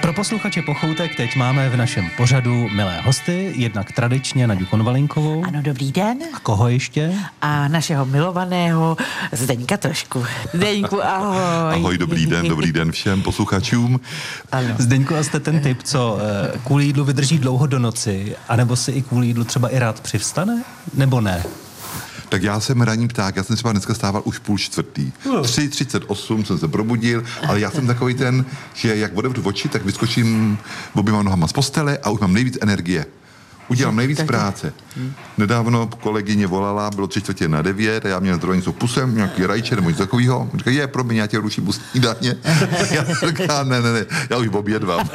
Pro posluchače Pochoutek teď máme v našem pořadu milé hosty, jednak tradičně Naďu Konvalinkovou. Ano, dobrý den. A koho ještě? A našeho milovaného Zdeňka Trošku. Zdeňku, ahoj. Ahoj, dobrý den všem posluchačům. Ano. Zdeňku, a jste ten typ, co kvůli jídlu vydrží dlouho do noci, anebo si i kvůli jídlu třeba i rád přivstane, nebo ne? Tak já jsem ranní pták, já jsem třeba dneska stával už 3:30. 3:38 jsem se probudil, ale já jsem takový ten, že jak otevřu oči, tak vyskočím oběma nohama z postele a už mám nejvíc energie. Udělám nejvíc práce. Nedávno kolegyně volala, bylo 8:45 a já měl zdrojení s pusem, nějaký rajče nebo něco takového. Říká, promiň, já tě ruším u snídaně. Já říkám, ne, já už obědvám.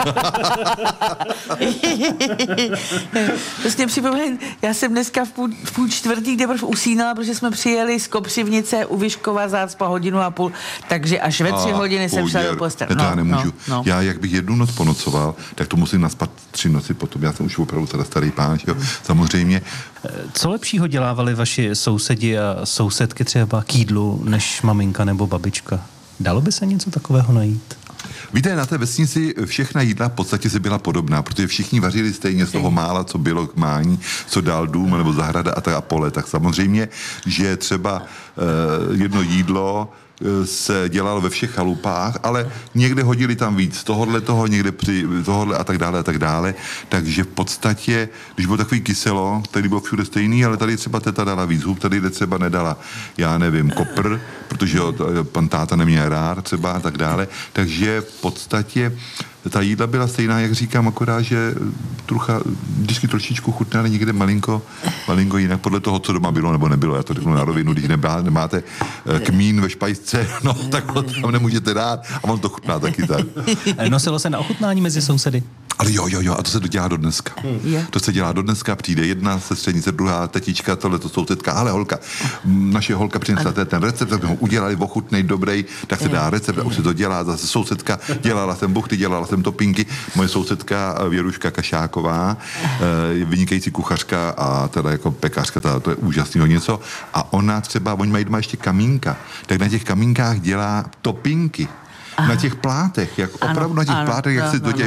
Prostě připomínám, já jsem dneska v půl čtvrtý teprve usínala, protože jsme přijeli z Kopřivnice u Vyškova Zácpa 1,5 hodiny, takže až ve 3 hodiny jsem šla do postele. Já nemůžu. Já jak bych jednu noc ponocoval, tak to musím naspat 3 noci potom. Já jsem už opravdu teda starý pán, jo. Samozřejmě. Co lepšího dělávali vaši sousedi a sousedky třeba k jídlu, než maminka nebo babička? Dalo by se něco takového najít? Víte, na té vesnici všechna jídla v podstatě si byla podobná, protože všichni vařili stejně z toho mála, co bylo k mání, co dál dům nebo zahrada a pole. Tak samozřejmě, že třeba jedno jídlo se dělalo ve všech chalupách, ale někde hodili tam víc toho, někde při tohodle a tak dále. Takže v podstatě, když bylo takový kyselo, tady bylo všude stejný, ale tady třeba teta dala víc hub, tady třeba nedala, já nevím, kopr, protože pan táta neměl rád třeba a tak dále. Takže v podstatě ta jídla byla stejná, jak říkám, akorát, že vždycky trošičku chutná, ale někde malinko jinak, podle toho, co doma bylo nebo nebylo. Já to řeknu na rovinu, když nemáte kmín ve špajsce, no tak ho tam nemůžete dát a on to chutná taky tak. Nosilo se na ochutnání mezi sousedy? Ale jo, a to se dělá do dneska. To se dělá do dneska, přijde jedna sestřenice, druhá tetička, tohleto sousedka, ale holka, naše holka přinesla ten recept, tak ho udělali, ochutnej, dobrý, tak se dá recept a už se to dělá, zase sousedka, dělala jsem buchty, dělala jsem topinky, moje sousedka Věruška Kašáková, vynikající kuchařka a teda jako pekařka, to je úžasného něco, a ona třeba, oni mají doma ještě kamínka, tak na těch kamínkách dělá topinky. Na těch plátech, jak opravdu na těch plátech, jak se do těch